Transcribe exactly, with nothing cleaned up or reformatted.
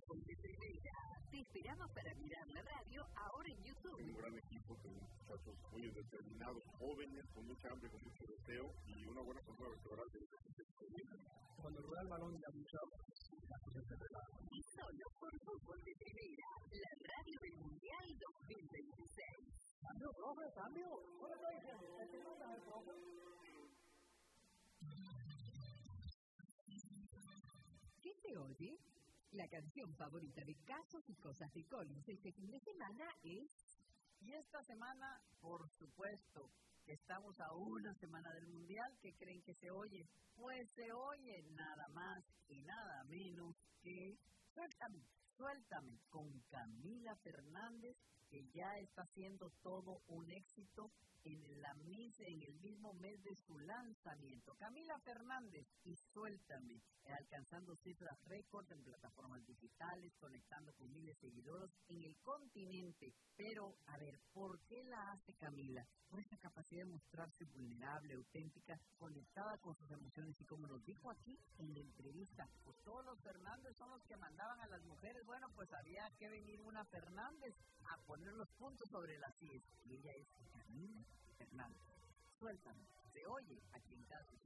Ponte Primera. Te esperamos para mirar la radio ahora en YouTube. Un gran equipo de muchachos muy determinados, jóvenes, con mucha hambre, con mucho deseo y una buena cultura restaurante. Cuando rueda el balón ya mucho, la cosa se relaja. Y solo por Fútbol de Primera, la radio del Mundial dos mil veintiséis. Cambio, profe, cambio. ¿Cómo le estoy diciendo? ¿Qué te manda el profe? ¿Qué se oye? La canción favorita de Casos y Cosas de Collins este fin de semana es... Y esta semana, por supuesto, que estamos a una semana del Mundial, ¿qué creen que se oye? Pues se oye nada más y nada menos que Suéltame, Suéltame, con Camila Fernández, que ya está haciendo todo un éxito en, la, en el mismo mes de su lanzamiento. Camila Fernández y Suéltame, alcanzando cifras récord en plataformas digitales, conectando con miles de seguidores en el continente. Pero, a ver, ¿por qué la hace Camila? Por esa capacidad de mostrarse vulnerable, auténtica, conectada con sus emociones. Y como nos dijo aquí en la entrevista, pues todos los Fernández son los que mandaban a las mujeres. Bueno, pues había que venir una Fernández a poner los puntos sobre las sillas. Y ella es Camila Fernández. Suéltame, se oye aquí en Casos.